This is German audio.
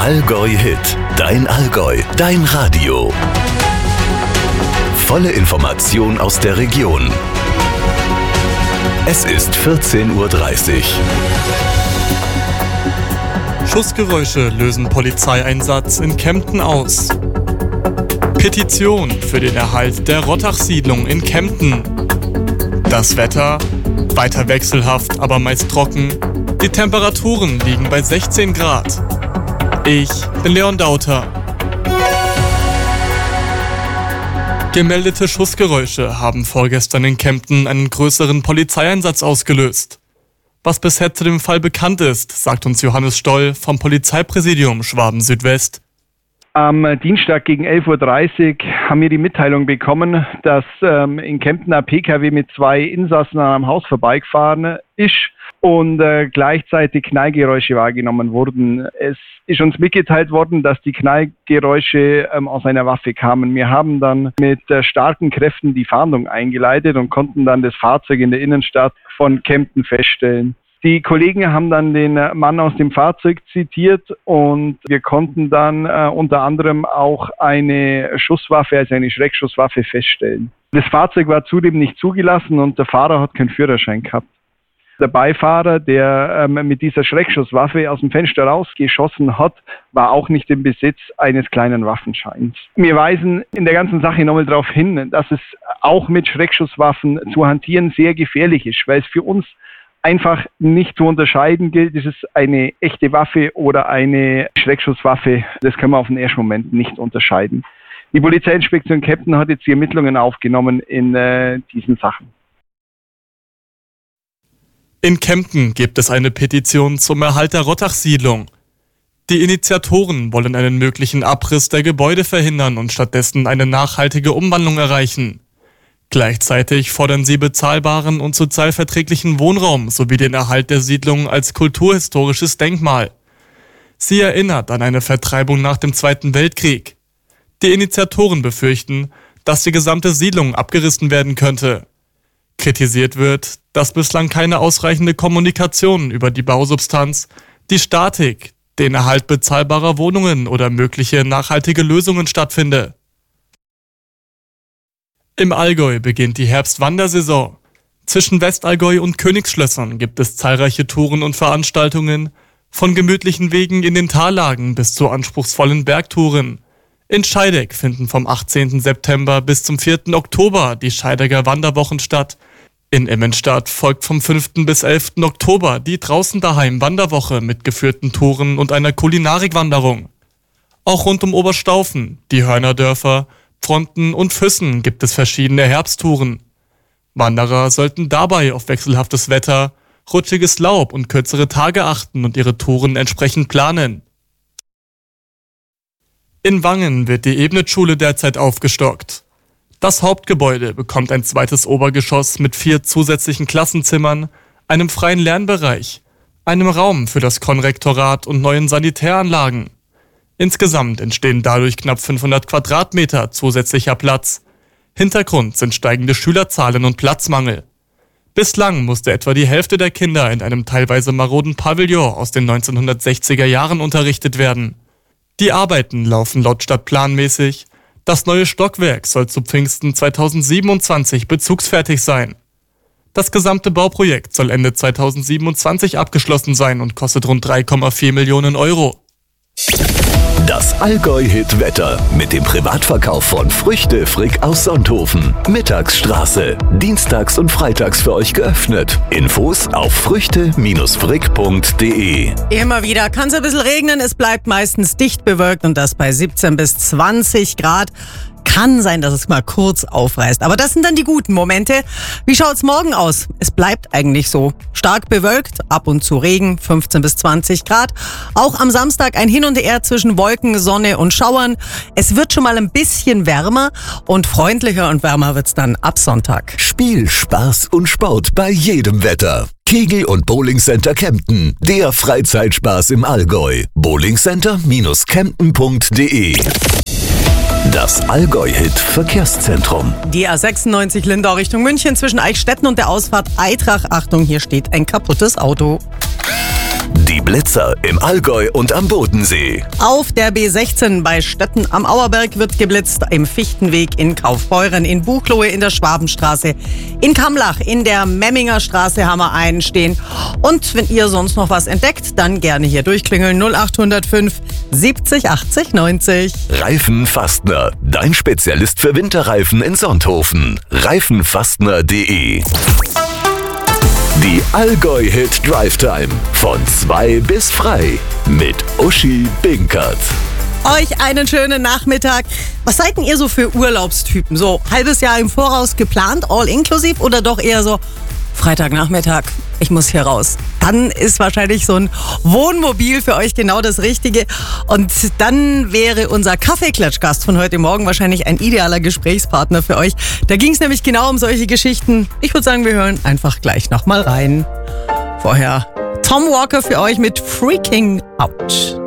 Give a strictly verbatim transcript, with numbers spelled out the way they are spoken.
Allgäu Hit, dein Allgäu, dein Radio. Volle Information aus der Region. Es ist vierzehn Uhr dreißig. Schussgeräusche lösen Polizeieinsatz in Kempten aus. Petition für den Erhalt der Rottach-Siedlung in Kempten. Das Wetter? Weiter wechselhaft, aber meist trocken. Die Temperaturen liegen bei sechzehn Grad. Ich bin Leon Dauter. Gemeldete Schussgeräusche haben vorgestern in Kempten einen größeren Polizeieinsatz ausgelöst. Was bisher zu dem Fall bekannt ist, sagt uns Johannes Stoll vom Polizeipräsidium Schwaben Südwest. Am Dienstag gegen elf Uhr dreißig haben wir die Mitteilung bekommen, dass ähm, in Kempten ein P K W mit zwei Insassen an einem Haus vorbeigefahren ist und äh, gleichzeitig Knallgeräusche wahrgenommen wurden. Es ist uns mitgeteilt worden, dass die Knallgeräusche ähm, aus einer Waffe kamen. Wir haben dann mit äh, starken Kräften die Fahndung eingeleitet und konnten dann das Fahrzeug in der Innenstadt von Kempten feststellen. Die Kollegen haben dann den Mann aus dem Fahrzeug zitiert und wir konnten dann äh, unter anderem auch eine Schusswaffe, also eine Schreckschusswaffe feststellen. Das Fahrzeug war zudem nicht zugelassen und der Fahrer hat keinen Führerschein gehabt. Der Beifahrer, der ähm, mit dieser Schreckschusswaffe aus dem Fenster rausgeschossen hat, war auch nicht im Besitz eines kleinen Waffenscheins. Wir weisen in der ganzen Sache nochmal darauf hin, dass es auch mit Schreckschusswaffen zu hantieren sehr gefährlich ist, weil es für uns einfach nicht zu unterscheiden gilt, ist es eine echte Waffe oder eine Schreckschusswaffe. Das können wir auf den ersten Moment nicht unterscheiden. Die Polizeiinspektion Kempten hat jetzt die Ermittlungen aufgenommen in äh, diesen Sachen. In Kempten gibt es eine Petition zum Erhalt der Rottach-Siedlung. Die Initiatoren wollen einen möglichen Abriss der Gebäude verhindern und stattdessen eine nachhaltige Umwandlung erreichen. Gleichzeitig fordern sie bezahlbaren und sozialverträglichen Wohnraum sowie den Erhalt der Siedlung als kulturhistorisches Denkmal. Sie erinnert an eine Vertreibung nach dem Zweiten Weltkrieg. Die Initiatoren befürchten, dass die gesamte Siedlung abgerissen werden könnte. Kritisiert wird, dass bislang keine ausreichende Kommunikation über die Bausubstanz, die Statik, den Erhalt bezahlbarer Wohnungen oder mögliche nachhaltige Lösungen stattfinde. Im Allgäu beginnt die Herbstwandersaison. Zwischen Westallgäu und Königsschlössern gibt es zahlreiche Touren und Veranstaltungen, von gemütlichen Wegen in den Tallagen bis zu anspruchsvollen Bergtouren. In Scheideck finden vom achtzehnten September bis zum vierten Oktober die Scheidegger Wanderwochen statt. In Immenstadt folgt vom fünften bis elften Oktober die Draußen daheim Wanderwoche mit geführten Touren und einer Kulinarikwanderung. Auch rund um Oberstaufen, die Hörnerdörfer, Fronten und Füssen gibt es verschiedene Herbsttouren. Wanderer sollten dabei auf wechselhaftes Wetter, rutschiges Laub und kürzere Tage achten und ihre Touren entsprechend planen. In Wangen wird die Ebnitschule derzeit aufgestockt. Das Hauptgebäude bekommt ein zweites Obergeschoss mit vier zusätzlichen Klassenzimmern, einem freien Lernbereich, einem Raum für das Konrektorat und neuen Sanitäranlagen. Insgesamt entstehen dadurch knapp fünfhundert Quadratmeter zusätzlicher Platz. Hintergrund sind steigende Schülerzahlen und Platzmangel. Bislang musste etwa die Hälfte der Kinder in einem teilweise maroden Pavillon aus den neunzehnhundertsechziger Jahren unterrichtet werden. Die Arbeiten laufen laut Stadt planmäßig. Das neue Stockwerk soll zu Pfingsten zweitausendsiebenundzwanzig bezugsfertig sein. Das gesamte Bauprojekt soll Ende zweitausendsiebenundzwanzig abgeschlossen sein und kostet rund drei Komma vier Millionen Euro. Das Allgäu-Hit-Wetter mit dem Privatverkauf von Früchte Frick aus Sonthofen. Mittagsstraße. Dienstags und freitags für euch geöffnet. Infos auf früchte Frick punkt de. Immer wieder kann es ein bisschen regnen. Es bleibt meistens dicht bewölkt und das bei siebzehn bis zwanzig Grad. Kann sein, dass es mal kurz aufreißt. Aber das sind dann die guten Momente. Wie schaut's morgen aus? Es bleibt eigentlich so. Stark bewölkt, ab und zu Regen, fünfzehn bis zwanzig Grad. Auch am Samstag ein Hin und Her zwischen Wolken, Sonne und Schauern. Es wird schon mal ein bisschen wärmer und freundlicher und wärmer wird's dann ab Sonntag. Spiel, Spaß und Sport bei jedem Wetter. Kegel- und Bowlingcenter Kempten. Der Freizeitspaß im Allgäu. bowlingcenter Kempten punkt de. Das Allgäu-Hit-Verkehrszentrum. Die A sechsundneunzig Lindau Richtung München zwischen Eichstätten und der Ausfahrt Eitrach. Achtung, hier steht ein kaputtes Auto. Die Blitzer im Allgäu und am Bodensee. Auf der B sechzehn bei Stötten am Auerberg wird geblitzt, im Fichtenweg in Kaufbeuren, in Buchloe in der Schwabenstraße, in Kamlach in der Memminger Straße haben wir einen stehen. Und wenn ihr sonst noch was entdeckt, dann gerne hier durchklingeln null acht null fünf siebzig achtzig neunzig. Reifenfastner, dein Spezialist für Winterreifen in Sonthofen. reifenfastner punkt de. Die Allgäu-Hit Drive Time von zwei bis frei mit Uschi Binkert. Euch einen schönen Nachmittag. Was seid denn ihr so für Urlaubstypen? So halbes Jahr im Voraus geplant, all inklusiv, oder doch eher so Freitagnachmittag, ich muss hier raus? Dann ist wahrscheinlich so ein Wohnmobil für euch genau das Richtige. Und dann wäre unser Kaffeeklatschgast von heute Morgen wahrscheinlich ein idealer Gesprächspartner für euch. Da ging es nämlich genau um solche Geschichten. Ich würde sagen, wir hören einfach gleich nochmal rein. Vorher Tom Walker für euch mit Freaking Out.